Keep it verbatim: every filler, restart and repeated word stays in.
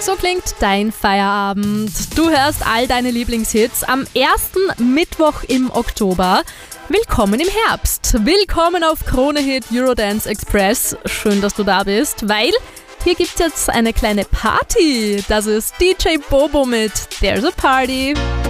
So klingt dein Feierabend. Du hörst all deine Lieblingshits am ersten Mittwoch im Oktober. Willkommen im Herbst. Willkommen auf Krone Hit Eurodance Express. Schön, dass du da bist, weil hier gibt's jetzt eine kleine Party. Das ist D J Bobo mit There's a Party.